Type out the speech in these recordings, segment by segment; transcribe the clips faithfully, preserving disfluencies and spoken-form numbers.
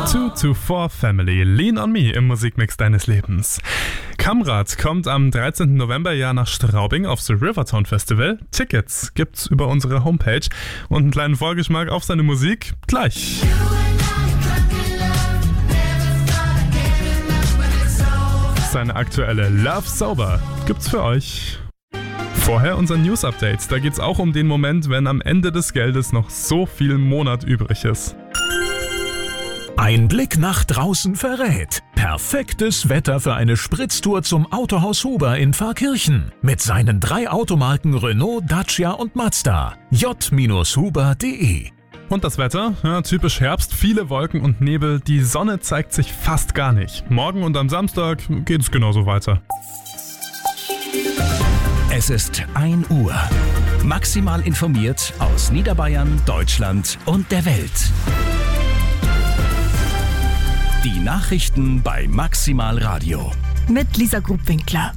two two four Family, Lean on Me im Musikmix deines Lebens. Kamrat kommt am dreizehnten November ja nach Straubing aufs Rivertown Festival. Tickets gibt's über unsere Homepage und einen kleinen Vorgeschmack auf seine Musik gleich. Seine aktuelle Love Sober gibt's für euch. Vorher unser News-Update. Da geht's auch um den Moment, wenn am Ende des Geldes noch so viel Monat übrig ist. Ein Blick nach draußen verrät. Perfektes Wetter für eine Spritztour zum Autohaus Huber in Pfarrkirchen. Mit seinen drei Automarken Renault, Dacia und Mazda. j Huber punkt de. Und das Wetter? Ja, typisch Herbst, viele Wolken und Nebel. Die Sonne zeigt sich fast gar nicht. Morgen und am Samstag geht's genauso weiter. Es ist ein Uhr. Maximal informiert aus Niederbayern, Deutschland und der Welt. Die Nachrichten bei Maximal Radio. Mit Lisa Grubwinkler.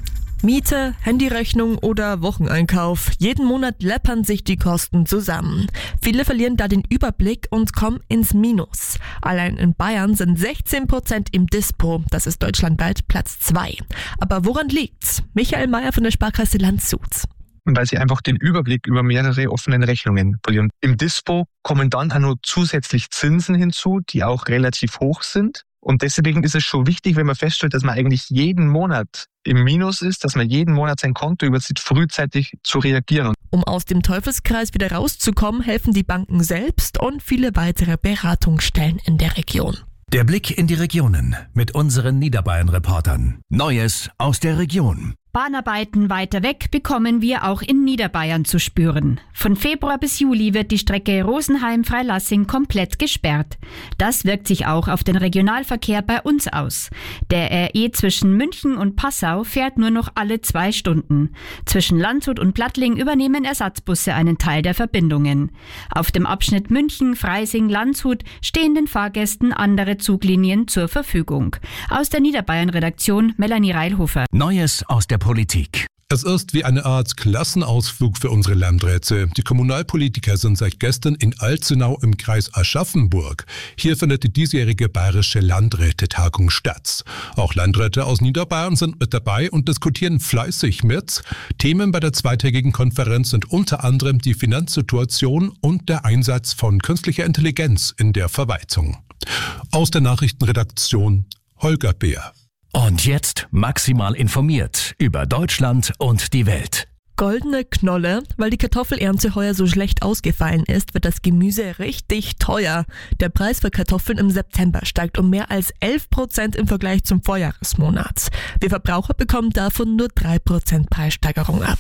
Miete, Handyrechnung oder Wocheneinkauf. Jeden Monat läppern sich die Kosten zusammen. Viele verlieren da den Überblick und kommen ins Minus. Allein in Bayern sind sechzehn Prozent im Dispo. Das ist deutschlandweit Platz zwei. Aber woran liegt's? Michael Mayer von der Sparkasse Landshut. Weil sie einfach den Überblick über mehrere offenen Rechnungen verlieren. Im Dispo kommen dann auch noch zusätzlich Zinsen hinzu, die auch relativ hoch sind. Und deswegen ist es schon wichtig, wenn man feststellt, dass man eigentlich jeden Monat im Minus ist, dass man jeden Monat sein Konto übersieht, frühzeitig zu reagieren. Um aus dem Teufelskreis wieder rauszukommen, helfen die Banken selbst und viele weitere Beratungsstellen in der Region. Der Blick in die Regionen mit unseren Niederbayern-Reportern. Neues aus der Region. Bahnarbeiten weiter weg bekommen wir auch in Niederbayern zu spüren. Von Februar bis Juli wird die Strecke Rosenheim-Freilassing komplett gesperrt. Das wirkt sich auch auf den Regionalverkehr bei uns aus. Der R E zwischen München und Passau fährt nur noch alle zwei Stunden. Zwischen Landshut und Plattling übernehmen Ersatzbusse einen Teil der Verbindungen. Auf dem Abschnitt München-Freising-Landshut stehen den Fahrgästen andere Zuglinien zur Verfügung. Aus der Niederbayern-Redaktion Melanie Reilhofer. Neues aus der Politik. Es ist wie eine Art Klassenausflug für unsere Landräte. Die Kommunalpolitiker sind seit gestern in Alzenau im Kreis Aschaffenburg. Hier findet die diesjährige bayerische Landrätetagung statt. Auch Landräte aus Niederbayern sind mit dabei und diskutieren fleißig mit. Themen bei der zweitägigen Konferenz sind unter anderem die Finanzsituation und der Einsatz von künstlicher Intelligenz in der Verwaltung. Aus der Nachrichtenredaktion Holger Beer. Und jetzt maximal informiert über Deutschland und die Welt. Goldene Knolle. Weil die Kartoffelernte heuer so schlecht ausgefallen ist, wird das Gemüse richtig teuer. Der Preis für Kartoffeln im September steigt um mehr als elf Prozent im Vergleich zum Vorjahresmonat. Wir Verbraucher bekommen davon nur drei Prozent Preissteigerung ab.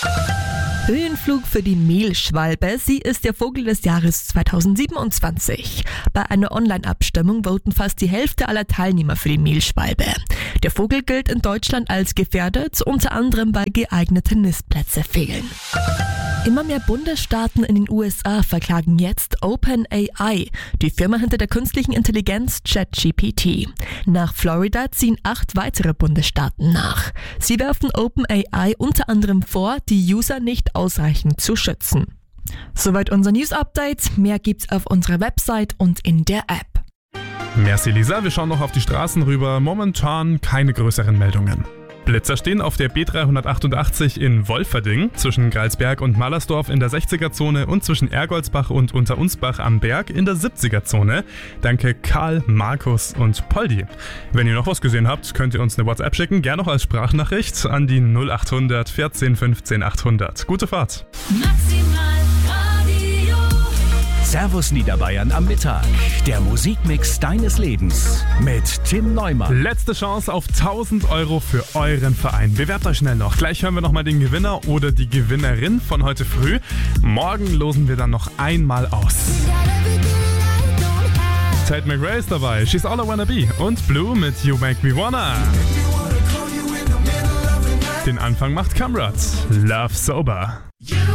Höhenflug für die Mehlschwalbe. Sie ist der Vogel des Jahres zweitausendsiebenundzwanzig. Bei einer Online-Abstimmung voten fast die Hälfte aller Teilnehmer für die Mehlschwalbe. Der Vogel gilt in Deutschland als gefährdet, unter anderem weil geeignete Nistplätze fehlen. Immer mehr Bundesstaaten in den U S A verklagen jetzt OpenAI, die Firma hinter der künstlichen Intelligenz ChatGPT. Nach Florida ziehen acht weitere Bundesstaaten nach. Sie werfen OpenAI unter anderem vor, die User nicht ausreichend zu schützen. Soweit unser News-Update. Mehr gibt's auf unserer Website und in der App. Merci Lisa, wir schauen noch auf die Straßen rüber. Momentan keine größeren Meldungen. Blitzer stehen auf der B dreihundertachtundachtzig in Wolferding, zwischen Gralsberg und Mallersdorf in der sechziger-Zone und zwischen Ergoldsbach und Unterunsbach am Berg in der siebziger-Zone. Danke Karl, Markus und Poldi. Wenn ihr noch was gesehen habt, könnt ihr uns eine WhatsApp schicken, gerne auch als Sprachnachricht an die null achthundert vierzehn fünfzehn achthundert. Gute Fahrt! Servus Niederbayern am Mittag. Der Musikmix deines Lebens mit Tim Neumann. Letzte Chance auf tausend Euro für euren Verein. Bewerbt euch schnell noch. Gleich hören wir nochmal den Gewinner oder die Gewinnerin von heute früh. Morgen losen wir dann noch einmal aus. Tate McRae ist dabei. She's All I Wanna Be. Und Blue mit You Make Me Wanna. Den Anfang macht Kamrat. Love Sober.